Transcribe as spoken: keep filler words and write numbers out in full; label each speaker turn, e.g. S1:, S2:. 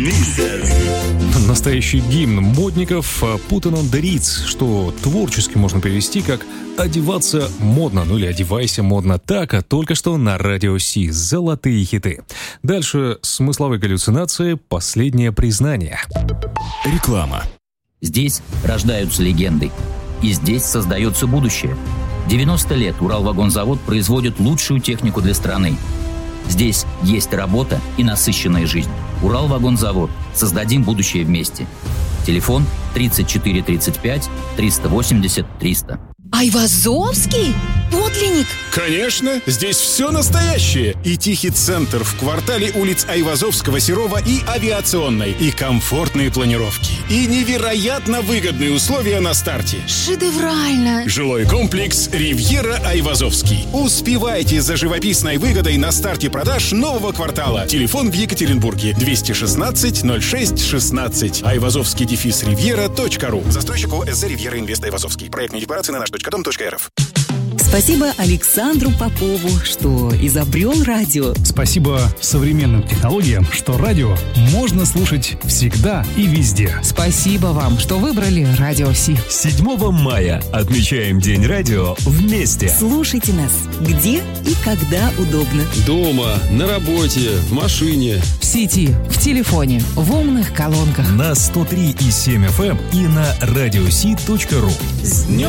S1: Настоящий гимн модников «Put on the Ritz», что творчески можно перевести как «одеваться модно», ну или «одевайся модно так», а только что на Радио Си. Золотые хиты. Дальше смысловые галлюцинации, последнее признание.
S2: Реклама.
S3: Здесь рождаются легенды, и здесь создается будущее. девяносто лет Уралвагонзавод производит лучшую технику для страны. Здесь есть работа и насыщенная жизнь. Уралвагонзавод. Создадим будущее вместе. Телефон тридцать четыре тридцать пять триста восемьдесят триста.
S4: Айвазовский? Подлинник?
S5: Конечно, здесь все настоящее. И тихий центр в квартале улиц Айвазовского, Серова и Авиационной. И комфортные планировки. И невероятно выгодные условия на старте.
S4: Шедеврально.
S5: Жилой комплекс «Ривьера Айвазовский». Успевайте за живописной выгодой на старте продаж нового квартала. Телефон в Екатеринбурге двести шестнадцать ноль шесть шестнадцать. Айвазовский дефис ривьера точка ру. Застройщик ОСЗ «Ривьера Инвест Айвазовский». Проектные декларации на наш точка дом точка рф.
S6: Спасибо Александру Попову, что изобрел радио.
S7: Спасибо современным технологиям, что радио можно слушать всегда и везде.
S8: Спасибо вам, что выбрали Радио Си.
S2: седьмого мая отмечаем День радио вместе.
S6: Слушайте нас где и когда удобно.
S9: Дома, на работе, в машине.
S8: В сети, в телефоне, в умных колонках.
S1: На сто три и семь эф эм и на радиоси точка ру.
S5: С днем